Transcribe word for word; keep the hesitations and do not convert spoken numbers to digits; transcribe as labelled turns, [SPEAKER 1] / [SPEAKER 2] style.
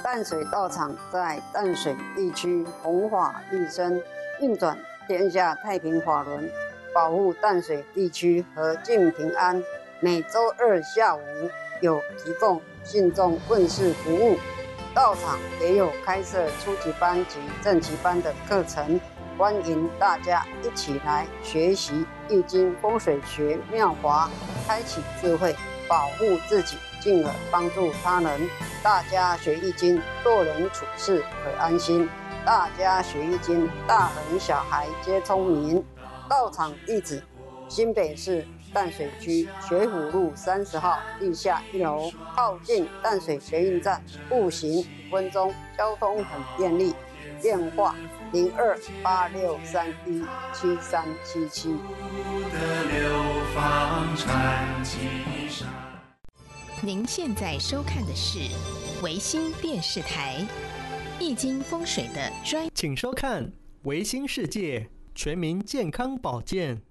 [SPEAKER 1] 淡水道场在淡水地区弘法利生，运转天下太平法轮，保护淡水地区和静平安。每周二下午有提供信众问事服务，道场也有开设初级班及正级班的课程，欢迎大家一起来学习易经风水学妙法，开启智慧，保护自己，进而帮助他人。大家学易经，做人处事可安心。大家学易经，大人小孩皆聪明。道场地址：新北市淡水区学府路三十号地下一楼，靠近淡水捷运站，步行五分钟，交通很便利。电话：零二八六三一七三七七。
[SPEAKER 2] 您现在收看的是维新电视台易经风水的专，
[SPEAKER 3] 请收看维新世界全民健康保健。